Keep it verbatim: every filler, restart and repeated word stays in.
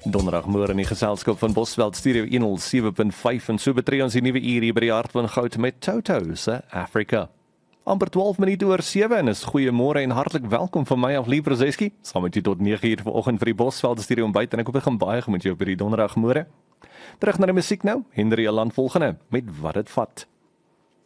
Donderdagmôre in die geselskap van Bosveld Studio honderd sewe punt vyf en so betree ons die nuwe uur hier by die hart van goud met Toto se Africa. amper twaalf minute oor sewe en is goeiemôre en hartlik welkom van my af Lee Brzeski. Saam met u tot nege uur vanoggend vir die Bosveld Studio ontbyt en ek hoop ek gaan baie goed met jou op hierdie donderdagmôre. Terug na die musiek nou, Henry Aland volgende met Wat dit vat.